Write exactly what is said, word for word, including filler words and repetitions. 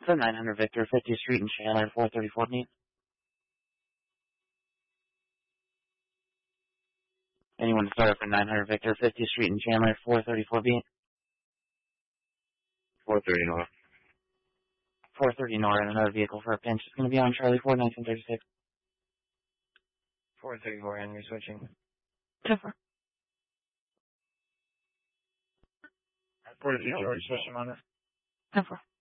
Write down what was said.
So nine hundred Victor, fiftieth Street in Chandler, four thirty-four B. Anyone to start up for nine hundred Victor, fiftieth Street in Chandler, four thirty-four B? four thirty north. four thirty north and another vehicle for a pinch. It's going to be on Charlie four, nineteen thirty-six. four thirty-four, and you're switching. ten four. four thirty-four, switching on it. ten four.